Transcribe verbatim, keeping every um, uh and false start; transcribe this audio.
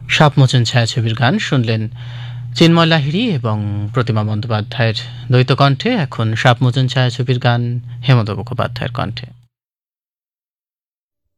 সাপমোচন ছায়াছবির গান শুনলেন চিন্ময় লাহিড়ী এবং প্রতিমা বন্দ্যোপাধ্যায়ের দ্বৈত কণ্ঠে। এখন সাপমোচন ছায়াছবির গান হেমন্ত মুখোপাধ্যায়ের কণ্ঠে।